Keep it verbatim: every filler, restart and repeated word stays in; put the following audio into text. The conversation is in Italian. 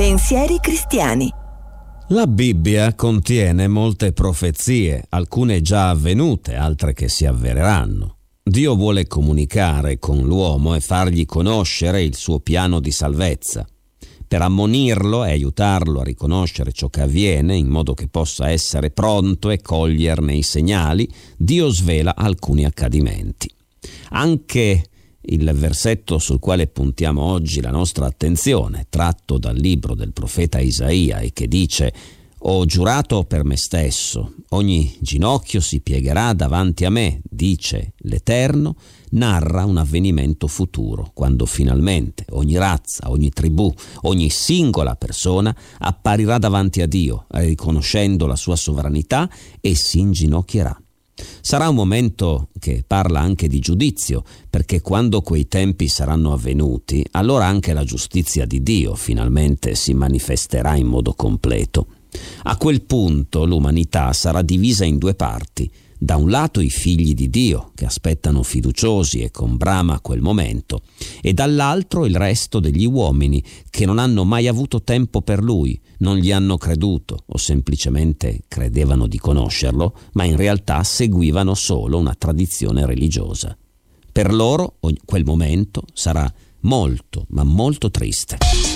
Pensieri cristiani. La Bibbia contiene molte profezie, alcune già avvenute, altre che si avvereranno. Dio vuole comunicare con l'uomo e fargli conoscere il suo piano di salvezza. Per ammonirlo e aiutarlo a riconoscere ciò che avviene, in modo che possa essere pronto e coglierne i segnali, Dio svela alcuni accadimenti. Anche il versetto sul quale puntiamo oggi la nostra attenzione, tratto dal libro del profeta Isaia e che dice: «Ho giurato per me stesso, ogni ginocchio si piegherà davanti a me, dice l'Eterno», narra un avvenimento futuro, quando finalmente ogni razza, ogni tribù, ogni singola persona apparirà davanti a Dio, riconoscendo la sua sovranità, e si inginocchierà. Sarà un momento che parla anche di giudizio, perché quando quei tempi saranno avvenuti, allora anche la giustizia di Dio finalmente si manifesterà in modo completo. A quel punto l'umanità sarà divisa in due parti: da un lato i figli di Dio, che aspettano fiduciosi e con brama quel momento, e dall'altro il resto degli uomini che non hanno mai avuto tempo per Lui, non gli hanno creduto o semplicemente credevano di conoscerlo, ma in realtà seguivano solo una tradizione religiosa. Per loro quel momento sarà molto, ma molto triste.